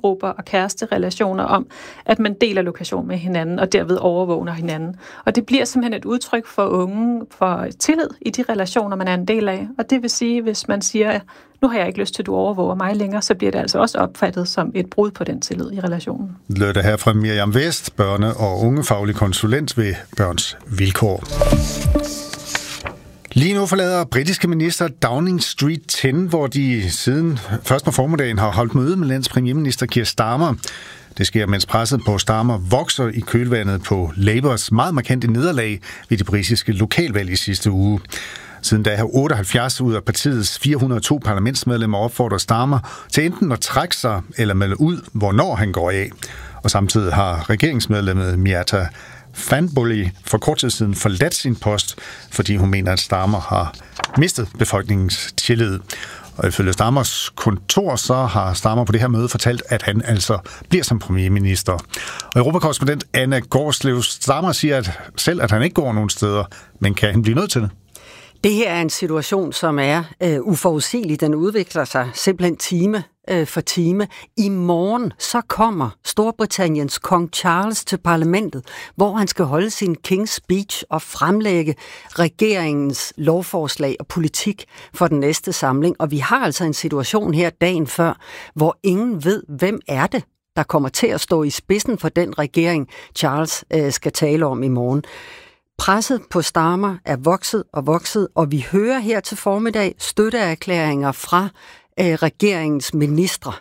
vennegrupper og kæresterelationer om, at man deler lokation med hinanden, og derved overvågner hinanden. Og det bliver simpelthen et udtryk for unge, for tillid i de relationer, man er en del af. Og det vil sige, hvis man siger, nu har jeg ikke lyst til, at du overvåger mig længere, så bliver det altså også opfattet som et brud på den tillid i relationen. Lød det her fra Miriam Vest, børne- og ungefaglig konsulent ved Børns Vilkår. Lige nu forlader britiske minister Downing Street 10, hvor de siden først på formiddagen har holdt møde med landets premierminister Keir Starmer. Det sker, mens presset på Starmer vokser i kølvandet på Labours meget markante nederlag ved de britiske lokalvalg i sidste uge. Siden da har 78 ud af partiets 402 parlamentsmedlemmer opfordret Starmer til enten at trække sig eller melde ud, hvornår han går af. Og samtidig har regeringsmedlemmet Miata Fanbully for kort tid siden forladt sin post, fordi hun mener, at Starmer har mistet befolkningens tillid. Og ifølge Starmers kontor, så har Starmer på det her møde fortalt, at han altså bliver som premierminister. Og europakorrespondent Anna Gårdslev, Starmer siger at han ikke går nogen steder, men kan han blive nødt til det? Det her er en situation, som er uforudsigelig. Den udvikler sig simpelthen time for time. I morgen så kommer Storbritanniens kong Charles til parlamentet, hvor han skal holde sin King's Speech og fremlægge regeringens lovforslag og politik for den næste samling. Og vi har altså en situation her dagen før, hvor ingen ved, hvem er det, der kommer til at stå i spidsen for den regering, Charles skal tale om i morgen. Presset på Starmer er vokset, og vi hører her til formiddag støtteerklæringer fra regeringens ministre.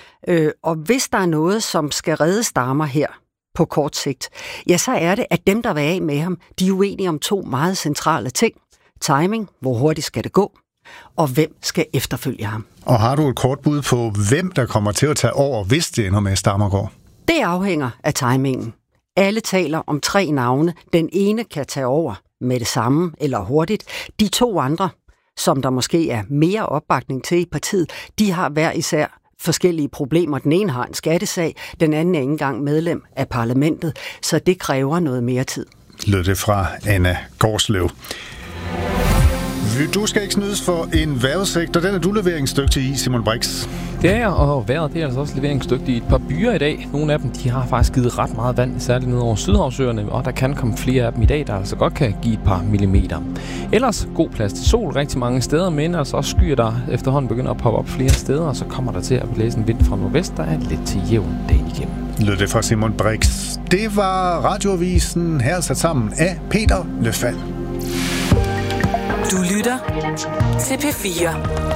Og hvis der er noget, som skal redde Starmer her på kort sigt, ja, så er det, at dem, der vil af med ham, de er uenige om to meget centrale ting. Timing, hvor hurtigt skal det gå, og hvem skal efterfølge ham. Og har du et kort bud på, hvem der kommer til at tage over, hvis det ender med Starmer går? Det afhænger af timingen. Alle taler om 3 navne. Den ene kan tage over med det samme eller hurtigt. De 2 andre, som der måske er mere opbakning til i partiet, de har hver især forskellige problemer. Den ene har en skattesag, den anden er ikke engang medlem af parlamentet, så det kræver noget mere tid. Lød det fra Anna Gårdslev. Du skal ikke snydes for en vejrudsigt, og den er du leveringsdygtig i, Simon Brix. Det er jeg, og vejret det er altså også leveringsdygtigt i et par byer i dag. Nogle af dem de har faktisk givet ret meget vand, særligt ned over Sydhavsøerne, og der kan komme flere af dem i dag, der altså godt kan give et par millimeter. Ellers god plads til sol rigtig mange steder, men altså også skyer, der efterhånden begynder at poppe op flere steder, og så kommer der til at blæse en vind fra nordvest, der er lidt til jævn dagen igennem. Lød det fra Simon Brix. Det var Radioavisen her sat sammen af Peter Løfald. Du lytter til P4.